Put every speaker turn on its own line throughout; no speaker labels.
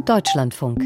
Deutschlandfunk.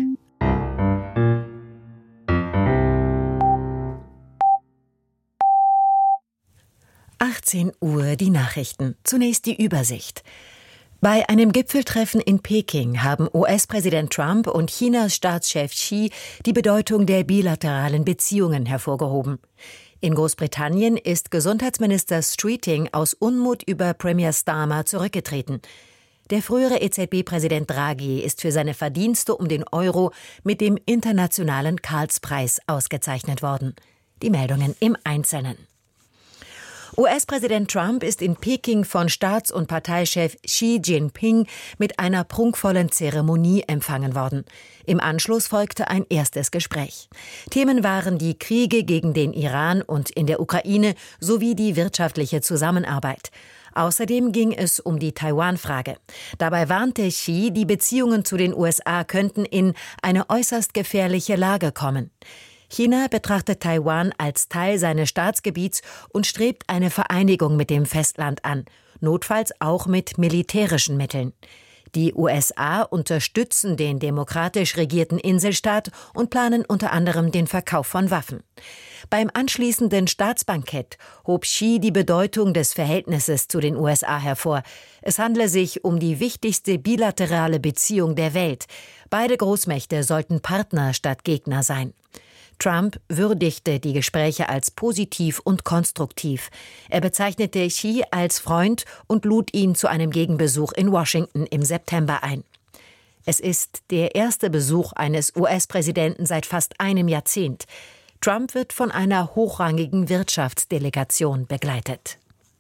Uhr die Nachrichten. Zunächst die Übersicht. Bei einem Gipfeltreffen in Peking haben US-Präsident Trump und Chinas Staatschef Xi die Bedeutung der bilateralen Beziehungen hervorgehoben. In Großbritannien ist Gesundheitsminister Streeting aus Unmut über Premier Starmer zurückgetreten. Der frühere EZB-Präsident Draghi ist für seine Verdienste um den Euro mit dem Internationalen Karlspreis ausgezeichnet worden. Die Meldungen im Einzelnen. US-Präsident Trump ist in Peking von Staats- und Parteichef Xi Jinping mit einer prunkvollen Zeremonie empfangen worden. Im Anschluss folgte ein erstes Gespräch. Themen waren die Kriege gegen den Iran und in der Ukraine sowie die wirtschaftliche Zusammenarbeit. Außerdem ging es um die Taiwan-Frage. Dabei warnte Xi, die Beziehungen zu den USA könnten in eine äußerst gefährliche Lage kommen. China betrachtet Taiwan als Teil seines Staatsgebiets und strebt eine Vereinigung mit dem Festland an, notfalls auch mit militärischen Mitteln. Die USA unterstützen den demokratisch regierten Inselstaat und planen unter anderem den Verkauf von Waffen. Beim anschließenden Staatsbankett hob Xi die Bedeutung des Verhältnisses zu den USA hervor. Es handle sich um die wichtigste bilaterale Beziehung der Welt. Beide Großmächte sollten Partner statt Gegner sein. Trump würdigte die Gespräche als positiv und konstruktiv. Er bezeichnete Xi als Freund und lud ihn zu einem Gegenbesuch in Washington im September ein. Es ist der erste Besuch eines US-Präsidenten seit fast einem Jahrzehnt. Trump wird von einer hochrangigen Wirtschaftsdelegation begleitet.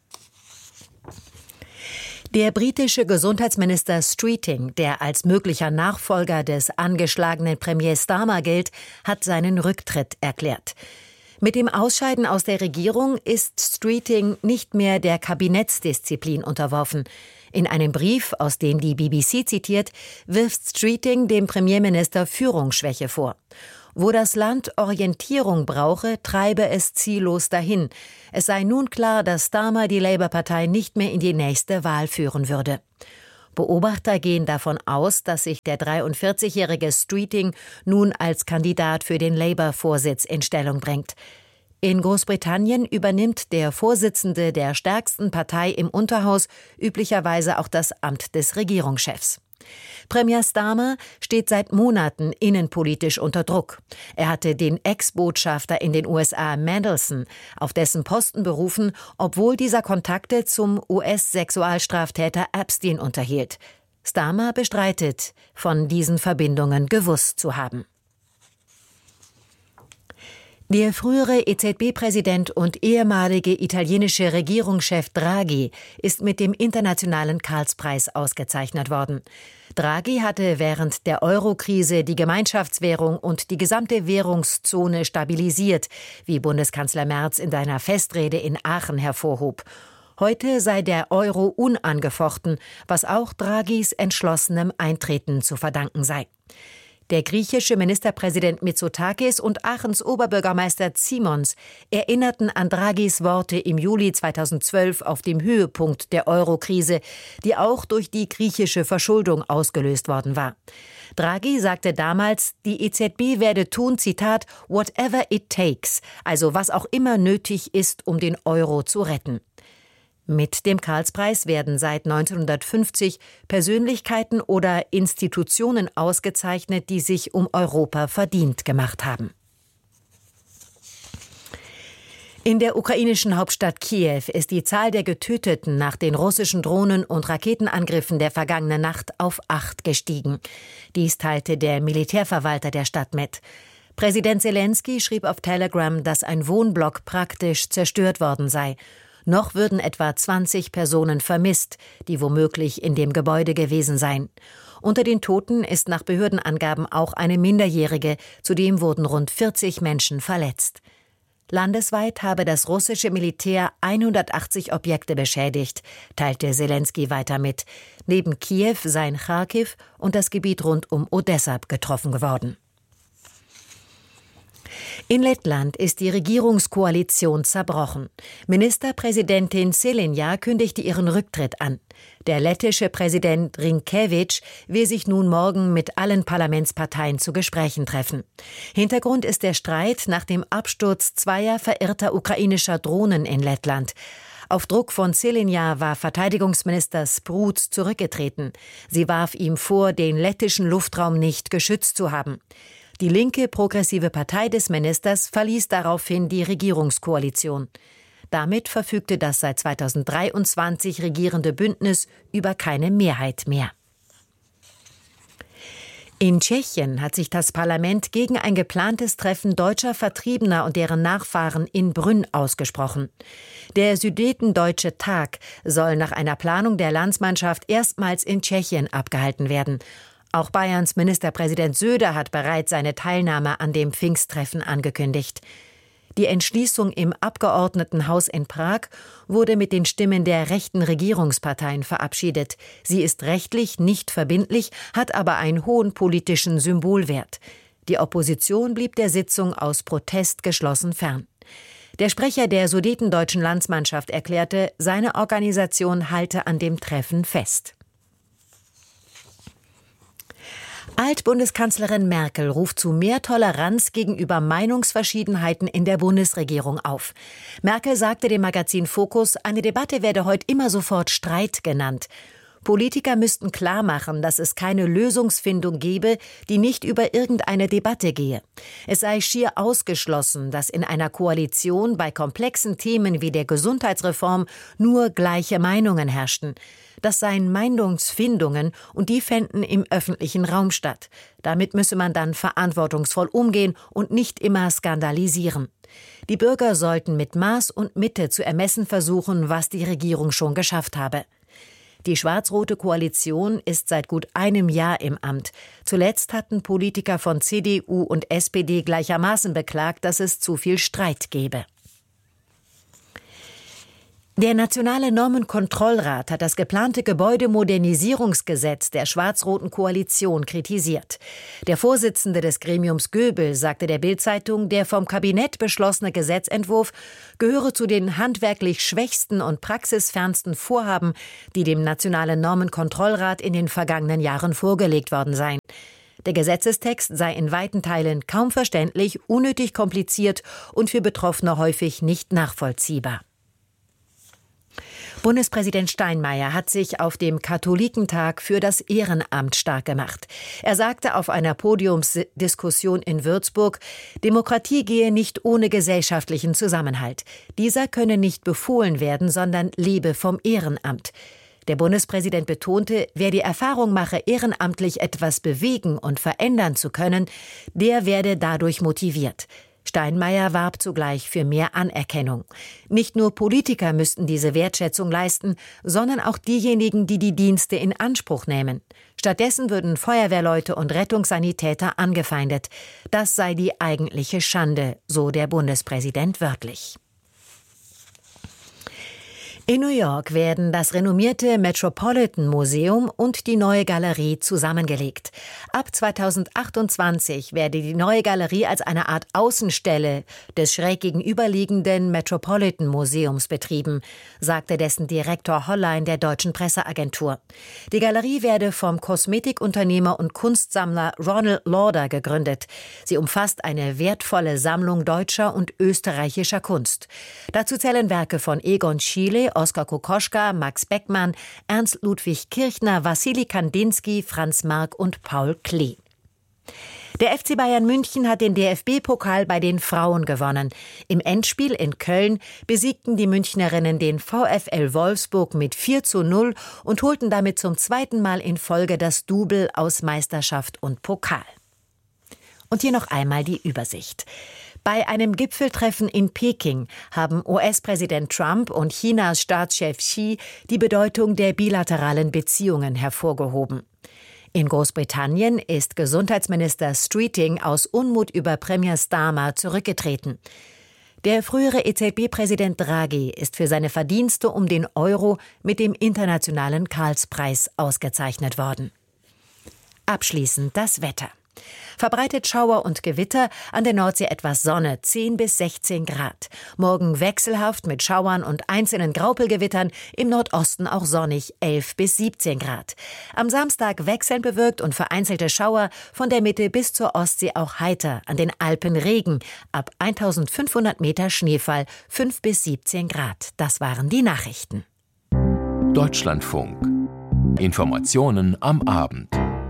Der britische Gesundheitsminister Streeting, der als möglicher Nachfolger des angeschlagenen Premier Starmer gilt, hat seinen Rücktritt erklärt. Mit dem Ausscheiden aus der Regierung ist Streeting nicht mehr der Kabinettsdisziplin unterworfen. In einem Brief, aus dem die BBC zitiert, wirft Streeting dem Premierminister Führungsschwäche vor. Wo das Land Orientierung brauche, treibe es ziellos dahin. Es sei nun klar, dass Starmer die Labour-Partei nicht mehr in die nächste Wahl führen würde. Beobachter gehen davon aus, dass sich der 43-jährige Streeting nun als Kandidat für den Labour-Vorsitz in Stellung bringt. In Großbritannien übernimmt der Vorsitzende der stärksten Partei im Unterhaus üblicherweise auch das Amt des Regierungschefs. Premier Starmer steht seit Monaten innenpolitisch unter Druck. Er hatte den Ex-Botschafter in den USA Mandelson auf dessen Posten berufen, obwohl dieser Kontakte zum US-Sexualstraftäter Epstein unterhielt. Starmer bestreitet, von diesen Verbindungen gewusst zu haben. Der frühere EZB-Präsident und ehemalige italienische Regierungschef Draghi ist mit dem Internationalen Karlspreis ausgezeichnet worden. Draghi hatte während der Euro-Krise die Gemeinschaftswährung und die gesamte Währungszone stabilisiert, wie Bundeskanzler Merz in seiner Festrede in Aachen hervorhob. Heute sei der Euro unangefochten, was auch Draghis entschlossenem Eintreten zu verdanken sei. Der griechische Ministerpräsident Mitsotakis und Aachens Oberbürgermeister Simons erinnerten an Draghis Worte im Juli 2012 auf dem Höhepunkt der Euro-Krise, die auch durch die griechische Verschuldung ausgelöst worden war. Draghi sagte damals, die EZB werde tun, Zitat, whatever it takes, also was auch immer nötig ist, um den Euro zu retten. Mit dem Karlspreis werden seit 1950 Persönlichkeiten oder Institutionen ausgezeichnet, die sich um Europa verdient gemacht haben. In der ukrainischen Hauptstadt Kiew ist die Zahl der Getöteten nach den russischen Drohnen- und Raketenangriffen der vergangenen Nacht auf 8 gestiegen. Dies teilte der Militärverwalter der Stadt mit. Präsident Selenskyj schrieb auf Telegram, dass ein Wohnblock praktisch zerstört worden sei. Noch würden etwa 20 Personen vermisst, die womöglich in dem Gebäude gewesen seien. Unter den Toten ist nach Behördenangaben auch eine Minderjährige, zudem wurden rund 40 Menschen verletzt. Landesweit habe das russische Militär 180 Objekte beschädigt, teilte Selenskyj weiter mit. Neben Kiew seien Charkiw und das Gebiet rund um Odessa getroffen geworden. In Lettland ist die Regierungskoalition zerbrochen. Ministerpräsidentin Šelinja kündigte ihren Rücktritt an. Der lettische Präsident Rinkevič will sich nun morgen mit allen Parlamentsparteien zu Gesprächen treffen. Hintergrund ist der Streit nach dem Absturz zweier verirrter ukrainischer Drohnen in Lettland. Auf Druck von Šelinja war Verteidigungsminister Spruds zurückgetreten. Sie warf ihm vor, den lettischen Luftraum nicht geschützt zu haben. Die linke progressive Partei des Ministers verließ daraufhin die Regierungskoalition. Damit verfügte das seit 2023 regierende Bündnis über keine Mehrheit mehr. In Tschechien hat sich das Parlament gegen ein geplantes Treffen deutscher Vertriebener und deren Nachfahren in Brünn ausgesprochen. Der Sudetendeutsche Tag soll nach einer Planung der Landsmannschaft erstmals in Tschechien abgehalten werden. Auch Bayerns Ministerpräsident Söder hat bereits seine Teilnahme an dem Pfingsttreffen angekündigt. Die Entschließung im Abgeordnetenhaus in Prag wurde mit den Stimmen der rechten Regierungsparteien verabschiedet. Sie ist rechtlich nicht verbindlich, hat aber einen hohen politischen Symbolwert. Die Opposition blieb der Sitzung aus Protest geschlossen fern. Der Sprecher der sudetendeutschen Landsmannschaft erklärte, seine Organisation halte an dem Treffen fest. Altbundeskanzlerin Merkel ruft zu mehr Toleranz gegenüber Meinungsverschiedenheiten in der Bundesregierung auf. Merkel sagte dem Magazin Focus, eine Debatte werde heute immer sofort Streit genannt. Politiker müssten klarmachen, dass es keine Lösungsfindung gebe, die nicht über irgendeine Debatte gehe. Es sei schier ausgeschlossen, dass in einer Koalition bei komplexen Themen wie der Gesundheitsreform nur gleiche Meinungen herrschten. Das seien Meinungsfindungen und die fänden im öffentlichen Raum statt. Damit müsse man dann verantwortungsvoll umgehen und nicht immer skandalisieren. Die Bürger sollten mit Maß und Mitte zu ermessen versuchen, was die Regierung schon geschafft habe. Die schwarz-rote Koalition ist seit gut einem Jahr im Amt. Zuletzt hatten Politiker von CDU und SPD gleichermaßen beklagt, dass es zu viel Streit gebe. Der Nationale Normenkontrollrat hat das geplante Gebäudemodernisierungsgesetz der schwarz-roten Koalition kritisiert. Der Vorsitzende des Gremiums Göbel sagte der Bild-Zeitung, der vom Kabinett beschlossene Gesetzentwurf gehöre zu den handwerklich schwächsten und praxisfernsten Vorhaben, die dem Nationalen Normenkontrollrat in den vergangenen Jahren vorgelegt worden seien. Der Gesetzestext sei in weiten Teilen kaum verständlich, unnötig kompliziert und für Betroffene häufig nicht nachvollziehbar. Bundespräsident Steinmeier hat sich auf dem Katholikentag für das Ehrenamt stark gemacht. Er sagte auf einer Podiumsdiskussion in Würzburg, Demokratie gehe nicht ohne gesellschaftlichen Zusammenhalt. Dieser könne nicht befohlen werden, sondern lebe vom Ehrenamt. Der Bundespräsident betonte, wer die Erfahrung mache, ehrenamtlich etwas bewegen und verändern zu können, der werde dadurch motiviert. Steinmeier warb zugleich für mehr Anerkennung. Nicht nur Politiker müssten diese Wertschätzung leisten, sondern auch diejenigen, die die Dienste in Anspruch nehmen. Stattdessen würden Feuerwehrleute und Rettungssanitäter angefeindet. Das sei die eigentliche Schande, so der Bundespräsident wörtlich. In New York werden das renommierte Metropolitan Museum und die Neue Galerie zusammengelegt. Ab 2028 werde die Neue Galerie als eine Art Außenstelle des schräg gegenüberliegenden Metropolitan Museums betrieben, sagte dessen Direktor Hollein der Deutschen Presseagentur. Die Galerie werde vom Kosmetikunternehmer und Kunstsammler Ronald Lauder gegründet. Sie umfasst eine wertvolle Sammlung deutscher und österreichischer Kunst. Dazu zählen Werke von Egon Schiele, Oskar Kokoschka, Max Beckmann, Ernst Ludwig Kirchner, Wassili Kandinsky, Franz Marc und Paul Klee. Der FC Bayern München hat den DFB-Pokal bei den Frauen gewonnen. Im Endspiel in Köln besiegten die Münchnerinnen den VfL Wolfsburg mit 4:0 und holten damit zum zweiten Mal in Folge das Double aus Meisterschaft und Pokal. Und hier noch einmal die Übersicht. Bei einem Gipfeltreffen in Peking haben US-Präsident Trump und Chinas Staatschef Xi die Bedeutung der bilateralen Beziehungen hervorgehoben. In Großbritannien ist Gesundheitsminister Streeting aus Unmut über Premier Starmer zurückgetreten. Der frühere EZB-Präsident Draghi ist für seine Verdienste um den Euro mit dem Internationalen Karlspreis ausgezeichnet worden. Abschließend das Wetter. Verbreitet Schauer und Gewitter, an der Nordsee etwas Sonne, 10 bis 16 Grad. Morgen wechselhaft mit Schauern und einzelnen Graupelgewittern, im Nordosten auch sonnig, 11 bis 17 Grad. Am Samstag wechselnd bewölkt und vereinzelte Schauer, von der Mitte bis zur Ostsee auch heiter, an den Alpen Regen, ab 1500 Meter Schneefall, 5 bis 17 Grad. Das waren die Nachrichten.
Deutschlandfunk. Informationen am Abend.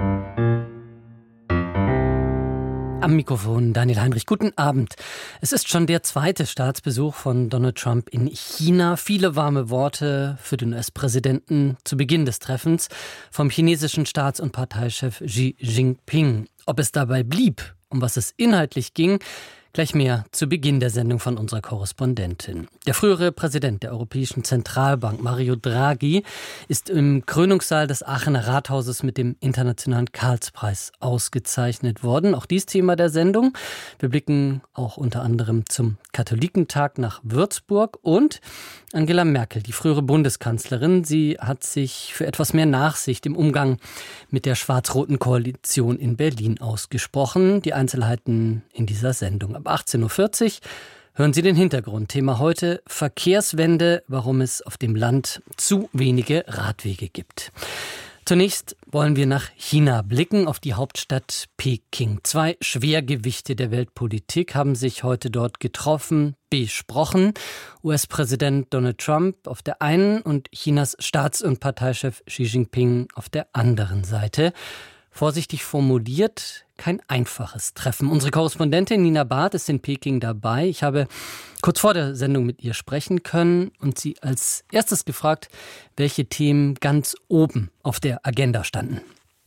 Am Mikrofon Daniel Heinrich. Guten Abend. Es ist schon der zweite Staatsbesuch von Donald Trump in China. Viele warme Worte für den US-Präsidenten zu Beginn des Treffens vom chinesischen Staats- und Parteichef Xi Jinping. Ob es dabei blieb, um was es inhaltlich ging, gleich mehr zu Beginn der Sendung von unserer Korrespondentin. Der frühere Präsident der Europäischen Zentralbank, Mario Draghi, ist im Krönungssaal des Aachener Rathauses mit dem Internationalen Karlspreis ausgezeichnet worden. Auch dies Thema der Sendung. Wir blicken auch unter anderem zum Katholikentag nach Würzburg und Angela Merkel, die frühere Bundeskanzlerin. Sie hat sich für etwas mehr Nachsicht im Umgang mit der schwarz-roten Koalition in Berlin ausgesprochen. Die Einzelheiten in dieser Sendung. Ab 18.40 Uhr hören Sie den Hintergrund. Thema heute: Verkehrswende, warum es auf dem Land zu wenige Radwege gibt. Zunächst wollen wir nach China blicken, auf die Hauptstadt Peking. Zwei Schwergewichte der Weltpolitik haben sich heute dort getroffen, besprochen. US-Präsident Donald Trump auf der einen und Chinas Staats- und Parteichef Xi Jinping auf der anderen Seite. Vorsichtig formuliert, kein einfaches Treffen. Unsere Korrespondentin Nina Barth ist in Peking dabei. Ich habe kurz vor der Sendung mit ihr sprechen können und sie als erstes gefragt, welche Themen ganz oben auf der Agenda standen.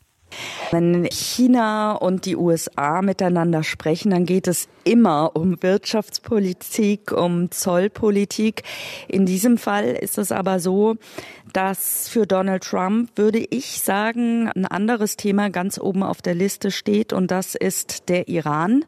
Wenn China und die USA miteinander sprechen, dann geht es immer um Wirtschaftspolitik, um Zollpolitik. In diesem Fall ist es aber so, dass für Donald Trump, würde ich sagen, ein anderes Thema ganz oben auf der Liste steht, und das ist der Iran.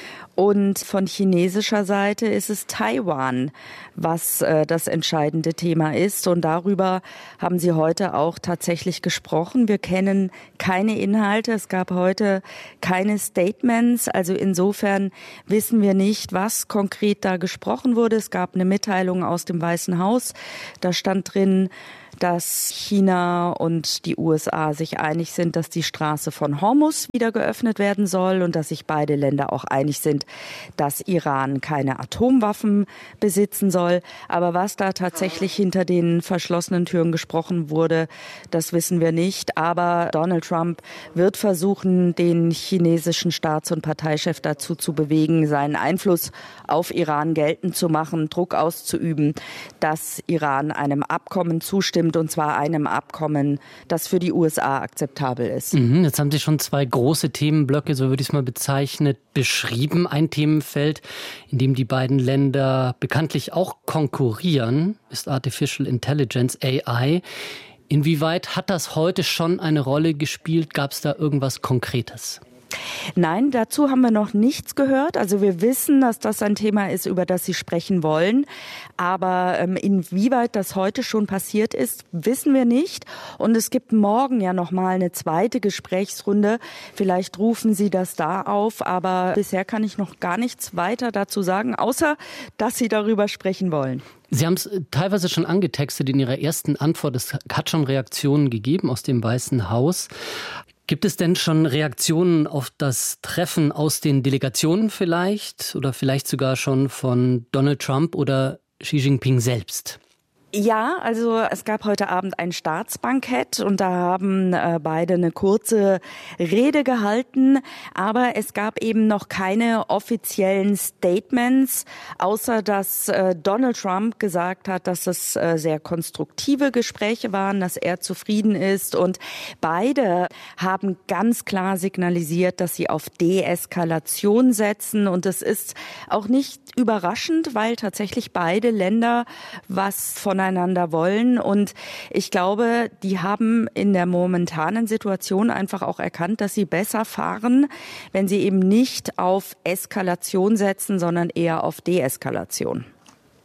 Und von chinesischer Seite ist es Taiwan, was das entscheidende Thema ist. Und darüber haben sie heute auch tatsächlich gesprochen. Wir kennen keine Inhalte. Es gab heute keine Statements. Also insofern wissen wir nicht, was konkret da gesprochen wurde. Es gab eine Mitteilung aus dem Weißen Haus. Da stand drin, dass China und die USA sich einig sind, dass die Straße von Hormuz wieder geöffnet werden soll und dass sich beide Länder auch einig sind, dass Iran keine Atomwaffen besitzen soll. Aber was da tatsächlich hinter den verschlossenen Türen gesprochen wurde, das wissen wir nicht. Aber Donald Trump wird versuchen, den chinesischen Staats- und Parteichef dazu zu bewegen, seinen Einfluss auf Iran geltend zu machen, Druck auszuüben, dass Iran einem Abkommen zustimmt, und zwar einem Abkommen, das für die USA akzeptabel ist.
Jetzt haben Sie schon zwei große Themenblöcke, so würde ich es mal bezeichnet, beschrieben. Ein Themenfeld, in dem die beiden Länder bekanntlich auch konkurrieren, ist Artificial Intelligence, AI. Inwieweit hat das heute schon eine Rolle gespielt? Gab es da irgendwas Konkretes?
Nein, dazu haben wir noch nichts gehört. Also wir wissen, dass das ein Thema ist, über das Sie sprechen wollen. Aber inwieweit das heute schon passiert ist, wissen wir nicht. Und es gibt morgen ja noch mal eine zweite Gesprächsrunde. Vielleicht rufen Sie das da auf. Aber bisher kann ich noch gar nichts weiter dazu sagen, außer dass Sie darüber sprechen wollen.
Sie haben es teilweise schon angetextet in Ihrer ersten Antwort. Es hat schon Reaktionen gegeben aus dem Weißen Haus. Gibt es denn schon Reaktionen auf das Treffen aus den Delegationen vielleicht oder vielleicht sogar schon von Donald Trump oder Xi Jinping selbst?
Ja, also es gab heute Abend ein Staatsbankett und da haben beide eine kurze Rede gehalten, aber es gab eben noch keine offiziellen Statements, außer dass Donald Trump gesagt hat, dass es sehr konstruktive Gespräche waren, dass er zufrieden ist, und beide haben ganz klar signalisiert, dass sie auf Deeskalation setzen, und das ist auch nicht überraschend, weil tatsächlich beide Länder was voneinander wollen, und ich glaube, die haben in der momentanen Situation einfach auch erkannt, dass sie besser fahren, wenn sie eben nicht auf Eskalation setzen, sondern eher auf Deeskalation.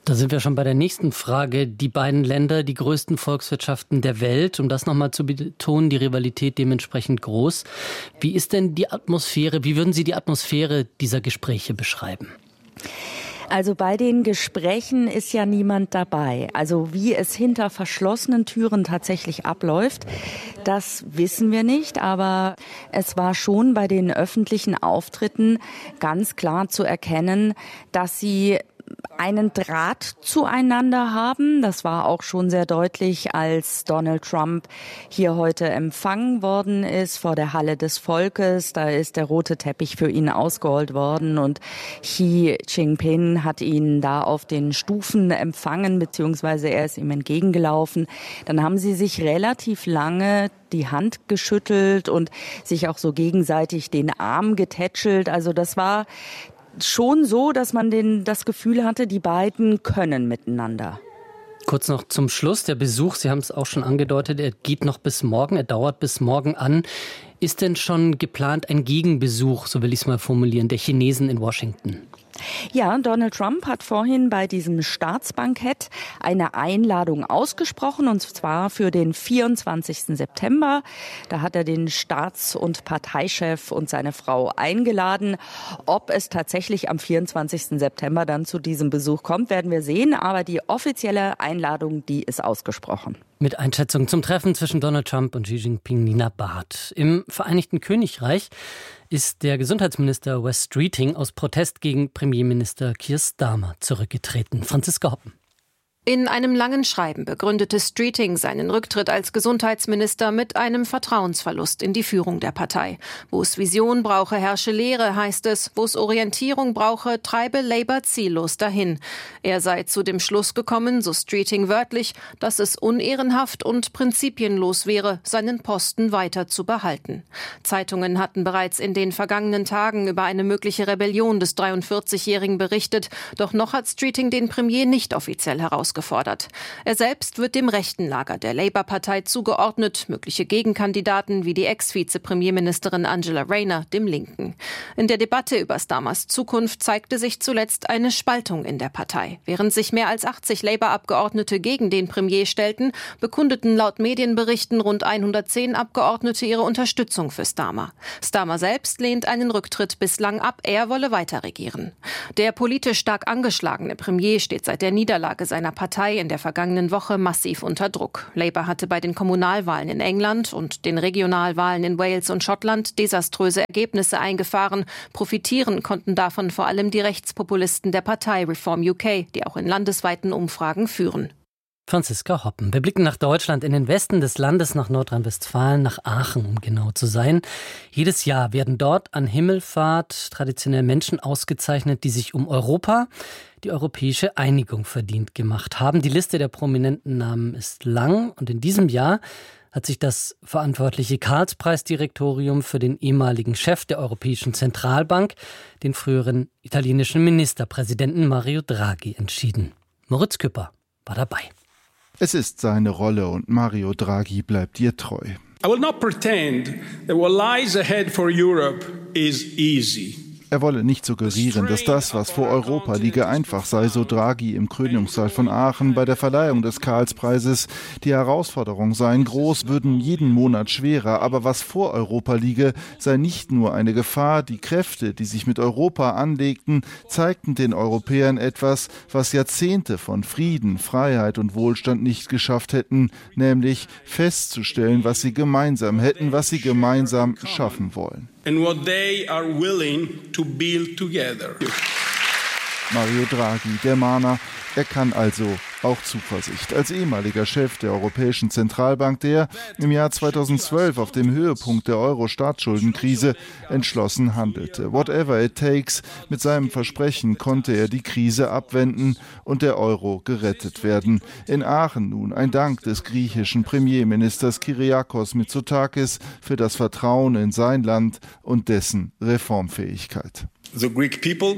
Da sind wir schon bei der nächsten Frage. Die beiden Länder, die größten Volkswirtschaften der Welt, um das nochmal zu betonen, die Rivalität dementsprechend groß. Wie ist denn die Atmosphäre, wie würden Sie die Atmosphäre dieser Gespräche beschreiben?
Also bei den Gesprächen ist ja niemand dabei. Also wie es hinter verschlossenen Türen tatsächlich abläuft, das wissen wir nicht. Aber es war schon bei den öffentlichen Auftritten ganz klar zu erkennen, dass sie einen Draht zueinander haben. Das war auch schon sehr deutlich, als Donald Trump hier heute empfangen worden ist vor der Halle des Volkes. Da ist der rote Teppich für ihn ausgerollt worden und Xi Jinping hat ihn da auf den Stufen empfangen, beziehungsweise er ist ihm entgegengelaufen. Dann haben sie sich relativ lange die Hand geschüttelt und sich auch so gegenseitig den Arm getätschelt. Also das war schon so, dass man das Gefühl hatte, die beiden können miteinander.
Kurz noch zum Schluss, der Besuch, Sie haben es auch schon angedeutet, er geht noch bis morgen, er dauert bis morgen an. Ist denn schon geplant ein Gegenbesuch, so will ich es mal formulieren, der Chinesen in Washington?
Ja, Donald Trump hat vorhin bei diesem Staatsbankett eine Einladung ausgesprochen, und zwar für den 24. September. Da hat er den Staats- und Parteichef und seine Frau eingeladen. Ob es tatsächlich am 24. September dann zu diesem Besuch kommt, werden wir sehen. Aber die offizielle Einladung, die ist ausgesprochen.
Mit Einschätzung zum Treffen zwischen Donald Trump und Xi Jinping, Nina Barth. Im Vereinigten Königreich ist der Gesundheitsminister Wes Streeting aus Protest gegen Premierminister Keir Starmer zurückgetreten. Franziska Hoppen.
In einem langen Schreiben begründete Streeting seinen Rücktritt als Gesundheitsminister mit einem Vertrauensverlust in die Führung der Partei. Wo es Vision brauche, herrsche Lehre, heißt es. Wo es Orientierung brauche, treibe Labour ziellos dahin. Er sei zu dem Schluss gekommen, so Streeting wörtlich, dass es unehrenhaft und prinzipienlos wäre, seinen Posten weiter zu behalten. Zeitungen hatten bereits in den vergangenen Tagen über eine mögliche Rebellion des 43-Jährigen berichtet. Doch noch hat Streeting den Premier nicht offiziell herausgefordert. Er selbst wird dem rechten Lager der Labour-Partei zugeordnet, mögliche Gegenkandidaten wie die Ex-Vize-Premierministerin Angela Rayner dem Linken. In der Debatte über Starmers Zukunft zeigte sich zuletzt eine Spaltung in der Partei. Während sich mehr als 80 Labour-Abgeordnete gegen den Premier stellten, bekundeten laut Medienberichten rund 110 Abgeordnete ihre Unterstützung für Starmer. Starmer selbst lehnt einen Rücktritt bislang ab, er wolle weiter regieren. Der politisch stark angeschlagene Premier steht seit der Niederlage seiner Partei in der vergangenen Woche massiv unter Druck. Labour hatte bei den Kommunalwahlen in England und den Regionalwahlen in Wales und Schottland desaströse Ergebnisse eingefahren. Profitieren konnten davon vor allem die Rechtspopulisten der Partei Reform UK, die auch in landesweiten Umfragen führen.
Franziska Hoppen. Wir blicken nach Deutschland, in den Westen des Landes, nach Nordrhein-Westfalen, nach Aachen, um genau zu sein. Jedes Jahr werden dort an Himmelfahrt traditionell Menschen ausgezeichnet, die sich um Europa, die europäische Einigung verdient gemacht haben. Die Liste der prominenten Namen ist lang und in diesem Jahr hat sich das verantwortliche Karlspreisdirektorium für den ehemaligen Chef der Europäischen Zentralbank, den früheren italienischen Ministerpräsidenten Mario Draghi, entschieden. Moritz Küpper war dabei.
Es ist seine Rolle und Mario Draghi bleibt ihr treu.
I will not pretend that what lies ahead for Europe is easy.
Er wolle nicht suggerieren, dass das, was vor Europa liege, einfach sei, so Draghi im Krönungssaal von Aachen. Bei der Verleihung des Karlspreises die Herausforderungen seien groß, würden jeden Monat schwerer. Aber was vor Europa liege, sei nicht nur eine Gefahr. Die Kräfte, die sich mit Europa anlegten, zeigten den Europäern etwas, was Jahrzehnte von Frieden, Freiheit und Wohlstand nicht geschafft hätten, nämlich festzustellen, was sie gemeinsam hätten, was sie gemeinsam schaffen wollen.
And what they are willing to build together.
Mario Draghi, der Mahner, er kann also auch Zuversicht. Als ehemaliger Chef der Europäischen Zentralbank, der im Jahr 2012 auf dem Höhepunkt der Euro-Staatsschuldenkrise entschlossen handelte. Whatever it takes, mit seinem Versprechen konnte er die Krise abwenden und der Euro gerettet werden. In Aachen nun ein Dank des griechischen Premierministers Kyriakos Mitsotakis für das Vertrauen in sein Land und dessen Reformfähigkeit.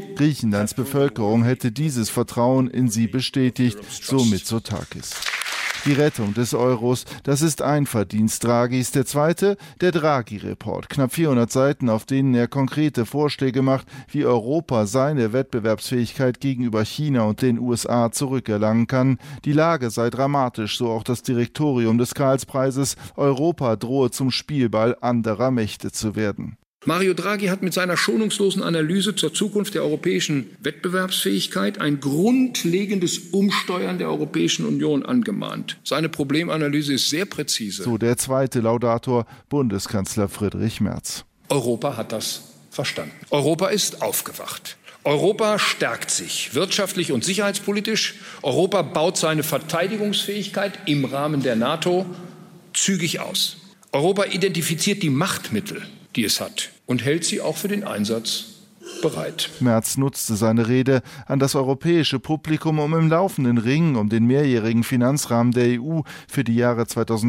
Griechenlands Bevölkerung hätte dieses Vertrauen in sie bestätigt, so Mitsotakis. Die Rettung des Euros, das ist ein Verdienst Draghis. Der zweite, der Draghi-Report. Knapp 400 Seiten, auf denen er konkrete Vorschläge macht, wie Europa seine Wettbewerbsfähigkeit gegenüber China und den USA zurückerlangen kann. Die Lage sei dramatisch, so auch das Direktorium des Karlspreises. Europa drohe zum Spielball anderer Mächte zu werden.
Mario Draghi hat mit seiner schonungslosen Analyse zur Zukunft der europäischen Wettbewerbsfähigkeit ein grundlegendes Umsteuern der Europäischen Union angemahnt. Seine Problemanalyse ist sehr präzise.
So der zweite Laudator, Bundeskanzler Friedrich Merz.
Europa hat das verstanden. Europa ist aufgewacht. Europa stärkt sich wirtschaftlich und sicherheitspolitisch. Europa baut seine Verteidigungsfähigkeit im Rahmen der NATO zügig aus. Europa identifiziert die Machtmittel, die es hat, und hält sie auch für den Einsatz bereit.
Merz nutzte seine Rede an das europäische Publikum, um im laufenden Ringen um den mehrjährigen Finanzrahmen der EU für die Jahre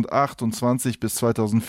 2028 bis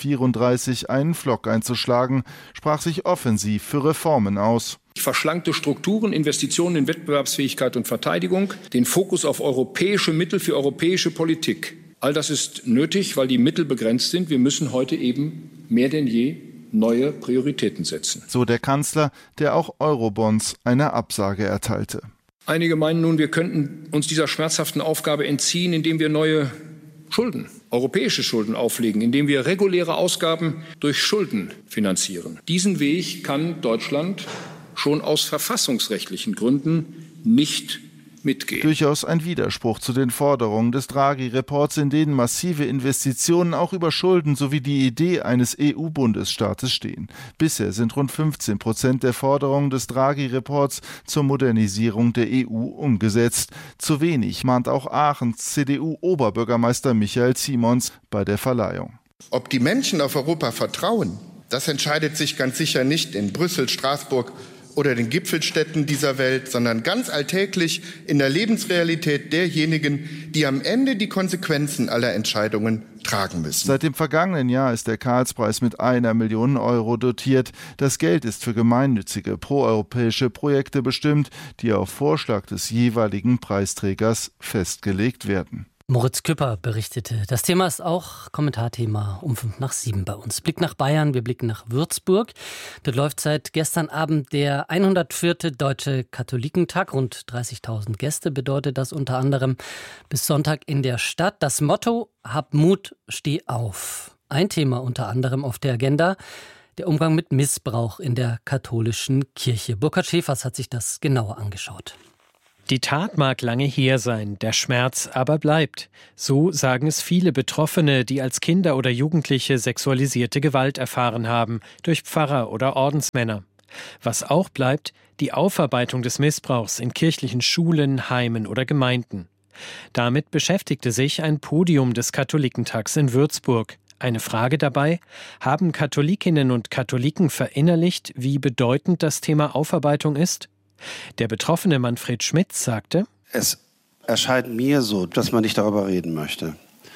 2034 einen Pflock einzuschlagen, sprach sich offensiv für Reformen aus.
Verschlankte Strukturen, Investitionen in Wettbewerbsfähigkeit und Verteidigung, den Fokus auf europäische Mittel für europäische Politik. All das ist nötig, weil die Mittel begrenzt sind. Wir müssen heute eben mehr denn je neue Prioritäten setzen.
So der Kanzler, der auch Eurobonds eine Absage erteilte.
Einige meinen nun, wir könnten uns dieser schmerzhaften Aufgabe entziehen, indem wir neue Schulden, europäische Schulden auflegen, indem wir reguläre Ausgaben durch Schulden finanzieren. Diesen Weg kann Deutschland schon aus verfassungsrechtlichen Gründen nicht mitgehen.
Durchaus ein Widerspruch zu den Forderungen des Draghi-Reports, in denen massive Investitionen auch über Schulden sowie die Idee eines EU-Bundesstaates stehen. Bisher sind rund 15% der Forderungen des Draghi-Reports zur Modernisierung der EU umgesetzt. Zu wenig, mahnt auch Aachens CDU-Oberbürgermeister Michael Simons bei der Verleihung.
Ob die Menschen auf Europa vertrauen, das entscheidet sich ganz sicher nicht in Brüssel, Straßburg oder den Gipfelstädten dieser Welt, sondern ganz alltäglich in der Lebensrealität derjenigen, die am Ende die Konsequenzen aller Entscheidungen tragen müssen.
Seit dem vergangenen Jahr ist der Karlspreis mit 1 Million Euro dotiert. Das Geld ist für gemeinnützige proeuropäische Projekte bestimmt, die auf Vorschlag des jeweiligen Preisträgers festgelegt werden.
Moritz Küpper berichtete. Das Thema ist auch Kommentarthema um 6:55 bei uns. Blick nach Bayern, wir blicken nach Würzburg. Dort läuft seit gestern Abend der 104. Deutsche Katholikentag. Rund 30.000 Gäste bedeutet das unter anderem bis Sonntag in der Stadt. Das Motto: Hab Mut, steh auf. Ein Thema unter anderem auf der Agenda: der Umgang mit Missbrauch in der katholischen Kirche. Burkhard Schäfers hat sich das genauer angeschaut.
Die Tat mag lange her sein, der Schmerz aber bleibt. So sagen es viele Betroffene, die als Kinder oder Jugendliche sexualisierte Gewalt erfahren haben, durch Pfarrer oder Ordensmänner. Was auch bleibt, die Aufarbeitung des Missbrauchs in kirchlichen Schulen, Heimen oder Gemeinden. Damit beschäftigte sich ein Podium des Katholikentags in Würzburg. Eine Frage dabei: Haben Katholikinnen und Katholiken verinnerlicht, wie bedeutend das Thema Aufarbeitung ist? Der betroffene Manfred Schmitz sagte:
Es erscheint mir so, dass man nicht darüber reden möchte.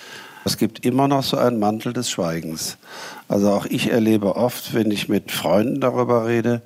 Es gibt immer noch so einen Mantel des Schweigens. Also auch ich erlebe oft, wenn ich mit Freunden darüber rede,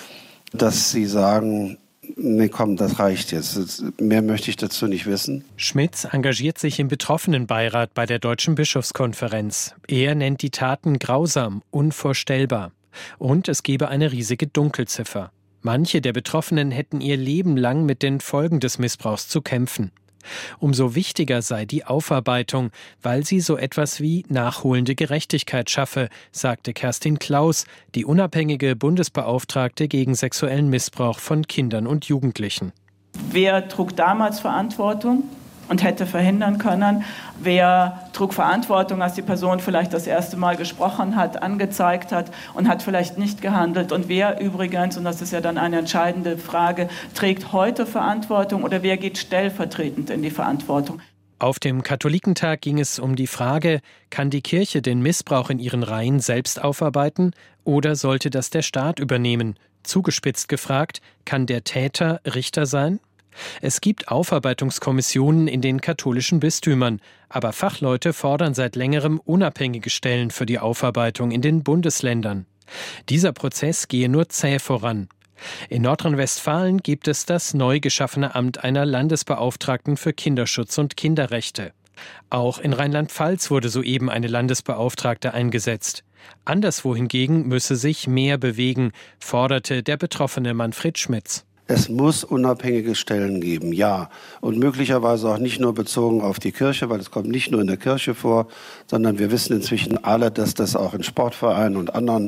dass sie sagen: Nee, komm, das reicht jetzt. Mehr möchte ich dazu nicht wissen.
Schmitz engagiert sich im Betroffenenbeirat bei der Deutschen Bischofskonferenz. Er nennt die Taten grausam, unvorstellbar. Und es gebe eine riesige Dunkelziffer. Manche der Betroffenen hätten ihr Leben lang mit den Folgen des Missbrauchs zu kämpfen. Umso wichtiger sei die Aufarbeitung, weil sie so etwas wie nachholende Gerechtigkeit schaffe, sagte Kerstin Klaus, die unabhängige Bundesbeauftragte gegen sexuellen Missbrauch von Kindern und Jugendlichen.
Wer trug damals Verantwortung und hätte verhindern können? Wer trug Verantwortung, als die Person vielleicht das erste Mal gesprochen hat, angezeigt hat und hat vielleicht nicht gehandelt? Und wer übrigens, und das ist ja dann eine entscheidende Frage, trägt heute Verantwortung oder wer geht stellvertretend in die Verantwortung?
Auf dem Katholikentag ging es um die Frage: Kann die Kirche den Missbrauch in ihren Reihen selbst aufarbeiten oder sollte das der Staat übernehmen? Zugespitzt gefragt: Kann der Täter Richter sein? Es gibt Aufarbeitungskommissionen in den katholischen Bistümern, aber Fachleute fordern seit längerem unabhängige Stellen für die Aufarbeitung in den Bundesländern. Dieser Prozess gehe nur zäh voran. In Nordrhein-Westfalen gibt es das neu geschaffene Amt einer Landesbeauftragten für Kinderschutz und Kinderrechte. Auch in Rheinland-Pfalz wurde soeben eine Landesbeauftragte eingesetzt. Anderswo hingegen müsse sich mehr bewegen, forderte der betroffene Manfred Schmitz.
Es muss unabhängige Stellen geben, ja. Und möglicherweise auch nicht nur bezogen auf die Kirche, weil es kommt nicht nur in der Kirche vor, sondern wir wissen inzwischen alle, dass das auch in Sportvereinen und anderen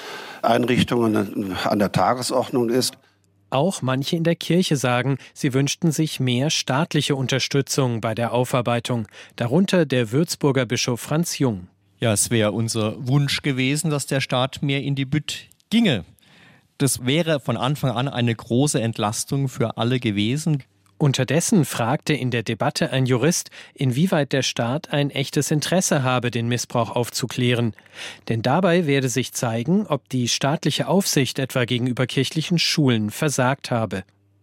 Einrichtungen an der Tagesordnung ist.
Auch manche in der Kirche sagen, sie wünschten sich mehr staatliche Unterstützung bei der Aufarbeitung, darunter der Würzburger Bischof Franz Jung.
Ja, es wäre unser Wunsch gewesen, dass der Staat mehr in die Bütt ginge. Das wäre von Anfang an eine große Entlastung für alle gewesen.
Unterdessen fragte in der Debatte ein Jurist, inwieweit der Staat ein echtes Interesse habe, den Missbrauch aufzuklären. Denn dabei werde sich zeigen, ob die staatliche Aufsicht etwa gegenüber kirchlichen Schulen versagt habe.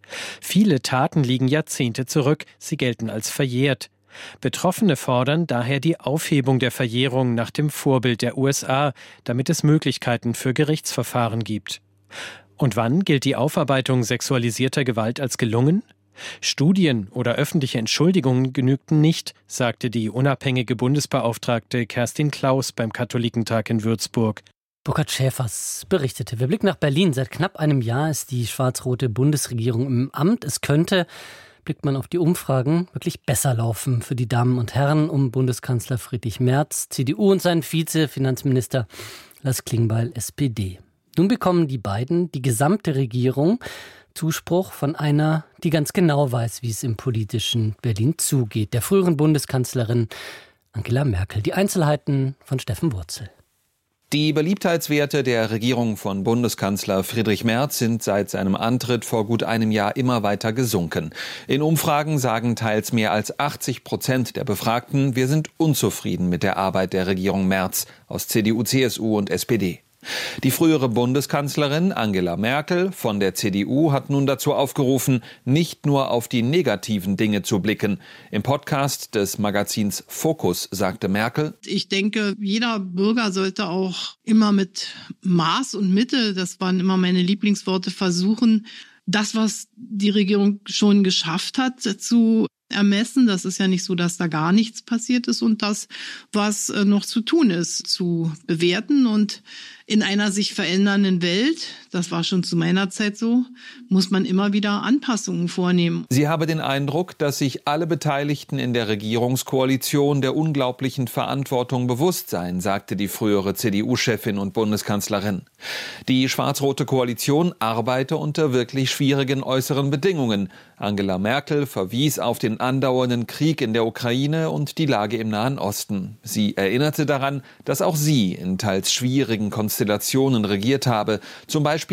Viele Taten liegen Jahrzehnte zurück, sie gelten als verjährt. Betroffene fordern daher die Aufhebung der Verjährung nach dem Vorbild der USA, damit es Möglichkeiten für Gerichtsverfahren gibt. Und wann gilt die Aufarbeitung sexualisierter Gewalt als gelungen? Studien oder öffentliche Entschuldigungen genügten nicht, sagte die unabhängige Bundesbeauftragte Kerstin Klaus beim Katholikentag in Würzburg.
Burkhard Schäfers berichtete. Wir blicken nach Berlin. Seit knapp einem Jahr ist die schwarz-rote Bundesregierung im Amt. Es könnte, blickt man auf die Umfragen, wirklich besser laufen für die Damen und Herren um Bundeskanzler Friedrich Merz, CDU und seinen Vize-Finanzminister Lars Klingbeil, SPD. Nun bekommen die beiden, die gesamte Regierung, Zuspruch von einer, die ganz genau weiß, wie es im politischen Berlin zugeht, der früheren Bundeskanzlerin Angela Merkel. Die Einzelheiten von Steffen Wurzel.
Die Beliebtheitswerte der Regierung von Bundeskanzler Friedrich Merz sind seit seinem Antritt vor gut einem Jahr immer weiter gesunken. In Umfragen sagen teils mehr als 80% der Befragten, wir sind unzufrieden mit der Arbeit der Regierung Merz aus CDU, CSU und SPD. Die frühere Bundeskanzlerin Angela Merkel von der CDU hat nun dazu aufgerufen, nicht nur auf die negativen Dinge zu blicken. Im Podcast des Magazins Focus sagte Merkel:
Ich denke, jeder Bürger sollte auch immer mit Maß und Mitte, das waren immer meine Lieblingsworte, versuchen, das, was die Regierung schon geschafft hat, zu ermessen. Das ist ja nicht so, dass da gar nichts passiert ist, und das, was noch zu tun ist, zu bewerten. Und in einer sich verändernden Welt, das war schon zu meiner Zeit so, muss man immer wieder Anpassungen vornehmen.
Sie habe den Eindruck, dass sich alle Beteiligten in der Regierungskoalition der unglaublichen Verantwortung bewusst seien, sagte die frühere CDU-Chefin und Bundeskanzlerin. Die schwarz-rote Koalition arbeite unter wirklich schwierigen äußeren Bedingungen. Angela Merkel verwies auf den andauernden Krieg in der Ukraine und die Lage im Nahen Osten. Sie erinnerte daran, dass auch sie in teils schwierigen Konstellationen regiert habe, zum Beispiel